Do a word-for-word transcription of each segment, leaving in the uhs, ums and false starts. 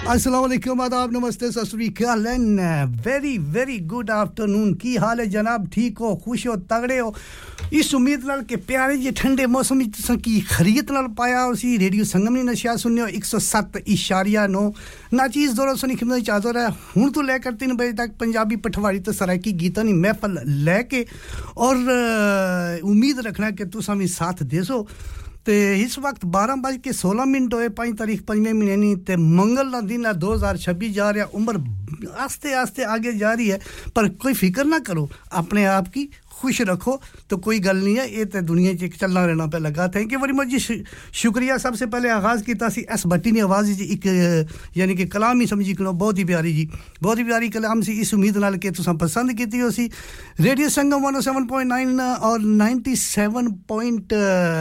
अस्सलाम वालेकुम आदाब नमस्ते सत श्री अकाल and very very good afternoon की हाल है जनाब ठीक हो खुश हो तगड़े हो इस उम्मीद नाल के प्यारे जे ठंडे मौसम विच तुसां की खरीत नाल पाया उसी रेडियो संगम ने नशिया सुनियो एक सौ सात इशारिया नौ नाचीज दोरो सुनी खिदमत च हाजिर है हुन तो लेकर तीन बजे तक पंजाबी पठवाड़ी ते सरायकी गीतां दी महफिल लेके और उम्मीद रखना कि तुसां भी साथ देसो ते इस वक्त बारह बज के सोलह मिनट होए पाँच तारीख पांचवें महीने नी ते मंगल दा दिन है दो हज़ार छब्बीस जा रहा उम्र आस्ते आस्ते आगे जा रही है पर कोई फिक्र ना करो अपने आप की खुश रखो तो कोई गल नहीं है ये तो दुनिया च चलना रहना पे लगा थैंक यू वेरी मच जी शुक्रिया सबसे पहले आगाज कीता सी एस भट्टी ने आवाज जी एक यानी कि कलाम ही समझी करो बहुत ही प्यारी जी बहुत ही प्यारी कलाम सी इस उम्मीद नाल के तुसां पसंद कीती हो सी रेडियो संगम one oh seven point nine और ninety-seven point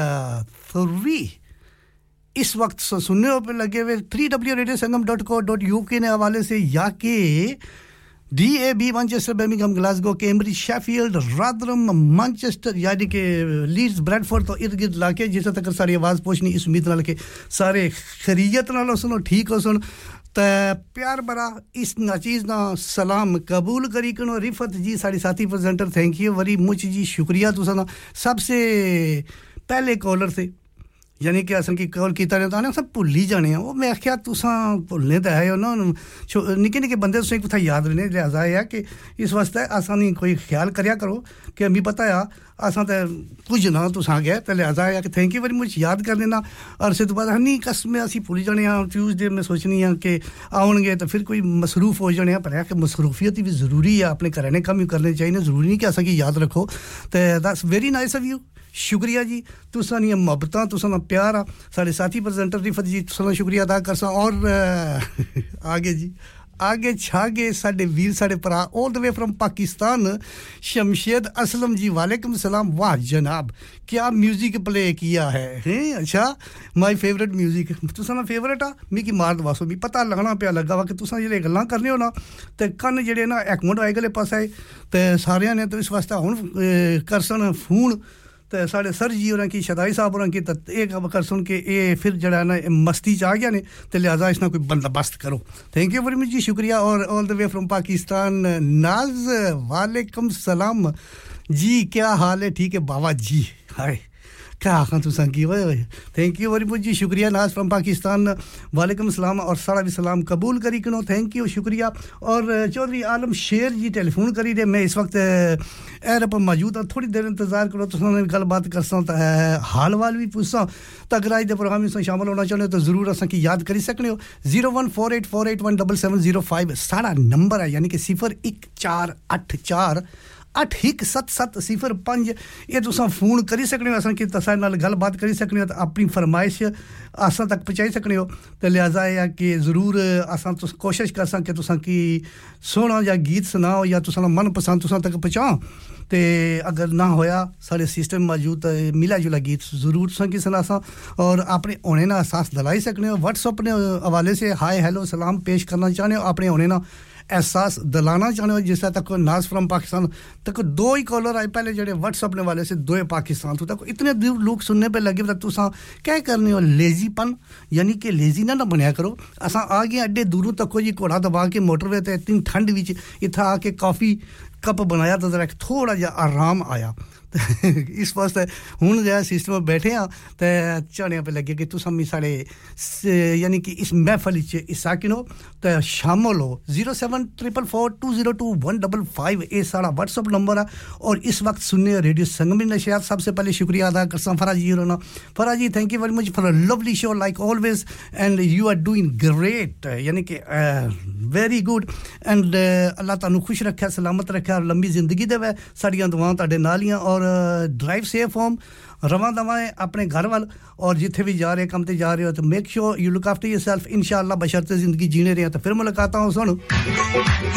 three इस वक्त सुनने पे लगे हुए three w radio sangam dot co dot u k ने हवाले से या के D A B Manchester Birmingham Glasgow Cambridge Sheffield Rotherham Manchester यानी कि लीड्स ब्रैडफोर्ड तो इर्द-गिर्द लाके जिस तक सारी आवाज पहुंचनी इस उम्मीद नाल के सारे खैरियत नाल सुनो ठीक हो सुन ते प्यार भरा इस नाचीज ना सलाम कबूल करी कनो रिफत जी साडी साथी presenter thank you very much जी शुक्रिया तुसा ना सबसे पहले कॉलर थे यानी कि असन की कॉल कीता ने ताने सब भूल ही जाने वो मैं आख्या तुसा भूलने ता है ना निके निके बंदे तुसें कुथा याद रहने लिहाजा है कि इस वास्ते आसानी कोई ख्याल करया करो कि हमें पता है असा तो कुछ ना तुसा गए तो लिहाजा है कि थैंक यू वेरी मच याद कर देना और से तो बाद नहीं कसम असी भूल जाने हां ट्यूसडे में सोचनी है कि आउणगे तो फिर कोई मसरूफ हो जाने पर है कि मसरूफियत भी जरूरी है अपने घराने काम ही करने चाहिए जरूरी नहीं कि असा की याद रखो तो that's very nice of you शुक्रिया जी तुसां दी मोहब्बतां तुसां दा प्यार आ साडे साथी प्रेजेंटर रिफत जी तुसां दा शुक्रिया अदा करसा और आगे जी आगे छागे साडे वीर साडे भरा all the way from Pakistan Shamshed Aslam ji वालेकुम सलाम वाह जनाब क्या म्यूजिक प्ले किया है हैं अच्छा माय फेवरेट म्यूजिक तुसां दा फेवरेट आ मिकी मार दवासो मी पता लगना पिया लगा वा कि तुसां जेले गल्लां करने हो ना ते कन्न जेडे ना एकमोड आए गले पासे ते सारियां ने तो इस वास्ते हुन करसन फोन ते साडे सर जी होरां की शदाई साहब होरां की त एक कर सुन के ए फिर जड़ा ना मस्ती च आ गया ने ते लिहाजा इसना कोई बंदोबस्त करो थैंक यू वेरी मच जी शुक्रिया और all the way from Pakistan नाज वालेकुम सलाम जी क्या हाल है ठीक है बाबा जी हाय क्या आखा तुसां की ओए थैंक यू वेरी मच जी शुक्रिया नाज फ्रॉम पाकिस्तान वालेकुम सलाम और सारा भी सलाम कबूल करी कनो थैंक यू शुक्रिया और चौधरी आलम शेर जी टेलीफोन करी दे मैं इस वक्त एयर पर मौजूद हूं थोड़ी देर इंतजार करो तुसां ने गल बात करसा हाल वाल भी पूछसा तो अगर आज दे प्रोग्राम में शामिल होना चाहते हो तो जरूर असां की याद करी सकने हो zero one four eight four eight one seven seven zero five साडा नंबर है यानी कि zero one four eight four आठ एक सात सात सिफर पाँच ये तुसां फोन करी सकने हो असां की तसा नाल गल बात करी सकने हो तो अपनी फरमाइश असां तक पहुंचाई सकने हो तो लिहाजा है कि जरूर असां तुस कोशिश कर सा कि तुसां की सोना या गीत सुनाओ या तुसां मन पसंद तुसां तक पहुंचाओ ते अगर ना होया सारे सिस्टम मौजूद मिला जुला गीत जरूर तुसां की सुनासा और अपने होने ना एहसास दिलाई सकने हो व्हाट्सएप ने हवाले से हाय हेलो सलाम पेश करना चाहते हो अपने होने ना एहसास दिलाना चाहते हो जिस तक नाज फ्रॉम पाकिस्तान तक दो ही कॉलर आए पहले जेडे व्हाट्सएप ने वाले से दो पाकिस्तान तो तक इतने लोग सुनने पे लगे तो तुसा क्या करने हो लेजीपन यानी कि लेजी ना ना बनया करो असा आ गए एडे दूरों तक जी घोड़ा दबा के मोटरवे ते इतनी ठंड विच इथा आके कॉफी कप बनाया तो जरा थोड़ा जा आराम आया इस वास्ते हुन जो सिस्टम में बैठे हैं ते चाहने पे लगे कि तुम भी सारे यानी कि इस महफिल च हिस्सा किनो ते शामिल हो zero seven four four two zero two one five five ए सारा व्हाट्सएप नंबर है और इस वक्त सुनने रेडियो संगम नशियात सबसे पहले शुक्रिया अदा करता फराज जी होना फराज जी thank you very much for a lovely show like always and you are doing great यानी कि वेरी गुड एंड अल्लाह तानु खुश रखे सलामत रखे और लंबी जिंदगी देवे साडियां दुआवां ਤੁਹਾਡੇ नालियां और ड्राइव सेफ होम रवा दवाएं अपने घर वाल और जिथे भी जा रहे काम ते जा रहे हो तो make sure you look after yourself इंशाल्लाह बशर्ते जिंदगी जीने रहे तो फिर मुलाकात हो सुन